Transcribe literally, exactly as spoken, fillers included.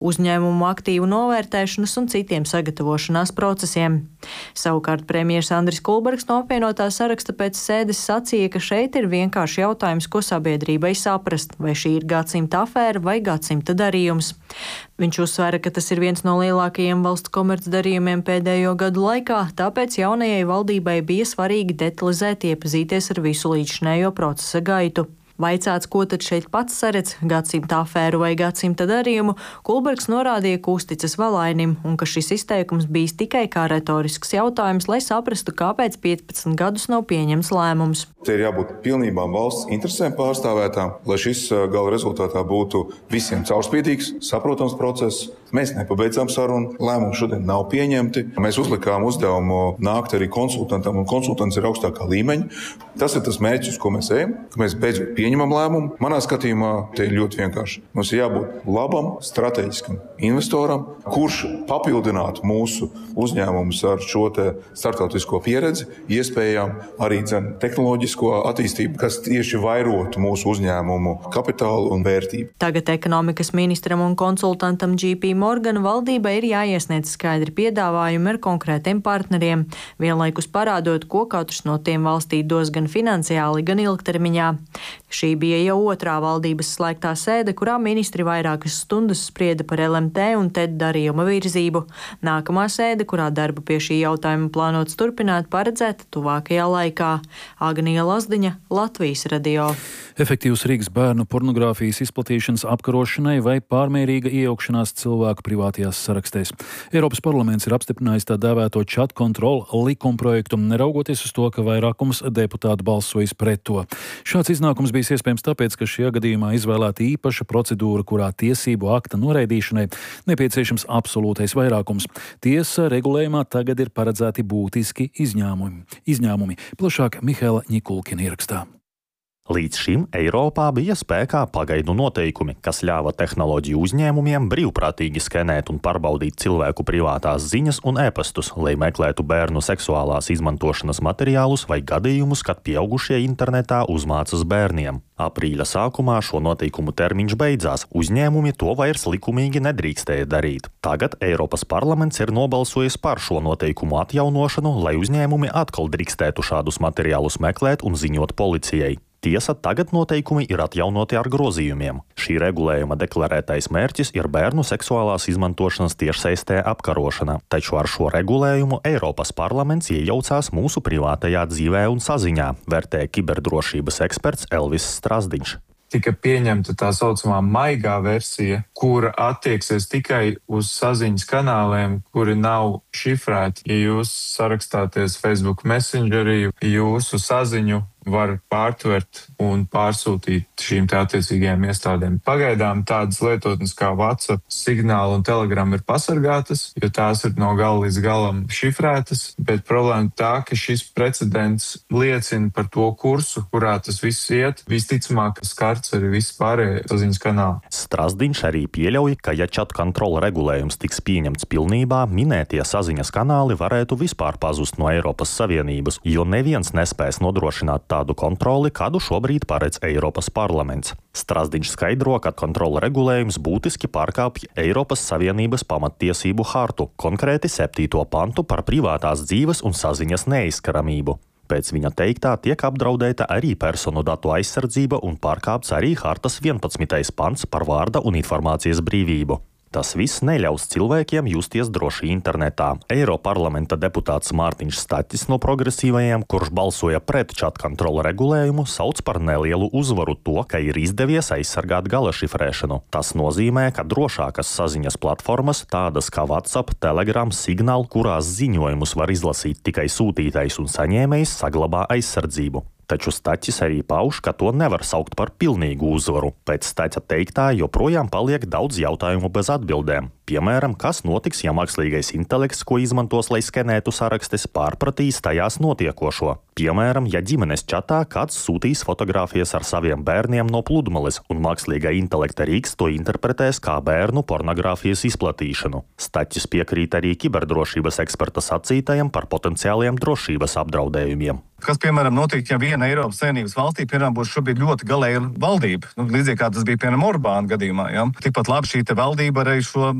uzņēmumu aktīvu novērtēšanas un citiem sagatavošanās procesiem. Savukārt premjers Andris Kulbergs no apvienotā saraksta pēc sēdes sacīja, ka šeit ir vienkārši jautājums, ko sabiedrībai saprast, vai šī ir gadsimta afēra vai gadsimta darījums. Viņš uzsvēra, ka tas ir viens no lielākajiem valsts komercdarījumiem pēdējo gadu laikā, tāpēc jaunajai valdībai bija svarīgi detalizēt iepazīties ar visu līdzšinējo procesa gaitu. Vaicāts, ko tad šeit pats saredz, gadsimta afēru vai gadsimta darījumu, Kulbergs norādīja, ka uzticas Valainim un ka šis izteikums bijis tikai kā retorisks jautājums, lai saprastu, kāpēc piecpadsmit gadus nav pieņemts lēmums. Te ir jābūt pilnībām valsts interesēm pārstāvētām, lai šis gala rezultātā būtu visiem caurspīdīgs, saprotams process. Mēs nepabeidzām sarunu, lēmumi šodien nav pieņemti. Mēs uzlikām uzdevumu nākt arī konsultantam, un konsultants ir augstākā līmeņa. Tas ir tas mērķis, uz ko mēs ejam, ka mēs beidzot pieņemam lēmumu. Manā skatījumā te ir ļoti vienkārši. Mums ir jābūt labam, strateģiskam investoram, kurš papildinātu mūsu uzņēmumus ar šo te startautisko pieredzi, iespējām arī dzen tehnoloģisko attīstību, kas tieši vairotu mūsu uzņēmumu kapitālu un vērtību. Tagad ekonomikas ministram un konsultantam J P Morgan valdībai ir jāiesniedz skaidri piedāvājumi ar konkrētiem partneriem, vienlaikus parādot, ko katrs no tiem valstī dos gan finansiāli, gan ilgtermiņā. Šī bija jau otrā valdības slēgtā sēde, kurā ministri vairākas stundas sprieda par L M T un T E D darījuma virzību. Nākamā sēde, kurā darbu pie šī jautājuma plānots turpināt, paredzēta tuvākajā laikā. Agnija Lazdiņa, Latvijas radio. Efektīvs Rīgas bērnu pornogrāfijas izplatīšanas apkarošanai vai pārmērīga iejaukšanās cilvēku privātajās sarakstēs. Eiropas parlaments ir apstiprinājis tā dēvēto chat control likumprojektu, neraugoties uz to, ka vairākums deputātu balsojis pret to. Šāds iznākums bijis iespējams tāpēc, ka šajā gadījumā izvēlēta īpaša procedūra, kurā tiesību akta noraidīšanai nepieciešams absolūtais vairākums. Tiesa regulējumā tagad ir paredzēti būtiski izņēmumi. izņēmumi. Plašāk Mihaila Ņikulkina ierakstā. Līdz šim Eiropā bija spēkā pagaidu noteikumi, kas ļāva tehnoloģiju uzņēmumiem brīvprātīgi skenēt un pārbaudīt cilvēku privātās ziņas un e-pastus, lai meklētu bērnu seksuālās izmantošanas materiālus vai gadījumus, kad pieaugušie internetā uzmācas bērniem. Aprīļa sākumā šo noteikumu termiņš beidzās, uzņēmumi to vairs likumīgi nedrīkstēja darīt. Tagad Eiropas parlaments ir nobalsojis par šo noteikumu atjaunošanu, lai uzņēmumi atkal drīkstētu šādus materiālus meklēt un ziņot policijai. Tiesa, tagad noteikumi ir atjaunoti ar grozījumiem. Šī regulējuma deklarētais mērķis ir bērnu seksuālās izmantošanas tiešsaistē apkarošana, taču ar šo regulējumu Eiropas parlaments iejaucās mūsu privātajā dzīvē un saziņā, vērtē kiberdrošības eksperts Elvis Strasdiņš. Tika pieņemta tā saucamā maigā versija, kura attieksies tikai uz saziņas kanāliem, kuri nav šifrēti. Ja jūs sarakstāties Facebook Messengerī, jūsu saziņu var pārtvert un pārsūtīt šīm te attiecīgajām iestādēm. Pagaidām tādas lietotnes kā WhatsApp, Signāli un Telegram ir pasargātas, jo tās ir no gala līdz galam šifrētas, bet problēma tā, ka šis precedents liecina par to kursu, kurā tas viss iet. Visticamāk, skarts arī viss pārējie saziņas kanāli. Strasdiņš arī pieļauj, ka ja chat kontrola regulējums tiks pieņemts pilnībā, minētie saziņas kanāli varētu vispār pazust no Eiropas Savienības, jo neviens nespēs nodrošināt tādu kontroli, kādu šobrīd paredz Eiropas parlaments. Strasdiņš skaidro, ka kontrola regulējums būtiski pārkāpj Eiropas Savienības pamattiesību hartu, konkrēti septīto pantu par privātās dzīves un saziņas neizskaramību. Pēc viņa teiktā tiek apdraudēta arī personu datu aizsardzība un pārkāpts arī hartas vienpadsmitais pants par vārda un informācijas brīvību. Tas viss neļaus cilvēkiem justies droši internetā. Eiroparlamenta deputāts Mārtiņš Staķis no progresīvajiem, kurš balsoja pret chat kontrola regulējumu, sauc par nelielu uzvaru to, ka ir izdevies aizsargāt gala šifrēšanu. Tas nozīmē, ka drošākas saziņas platformas, tādas kā WhatsApp, Telegram, Signal, kurās ziņojumus var izlasīt tikai sūtītais un saņēmējs, saglabā aizsardzību. Taču Staķis arī pauž, ka to nevar saukt par pilnīgu uzvaru. Pēc Staķa teiktā joprojām paliek daudz jautājumu bez atbildēm. Piemēram, kas notiks, ja mākslīgais intelekts, ko izmantos, lai skenētu sarakstes, pārpratīs tajās notiekošo. Piemēram, ja ģimenes čatā kāds sūtīs fotogrāfijas ar saviem bērniem no pludmales, un mākslīgā intelekta rīks to interpretēs kā bērnu pornogrāfijas izplatīšanu. Staķis piekrīt arī kiberdrošības eksperta sacītajam par potenciāliem drošības apdraudējumiem. Kas, piemēram, notiek, ja viena Eiropas Savienības valstī, piemēram, būs šobrīd ļoti galēja valdība. Nu, līdzīgi kā tas bija, piemēram, Orbāna gadījumā. Ja? Tikpat labi šī te valdība arī šo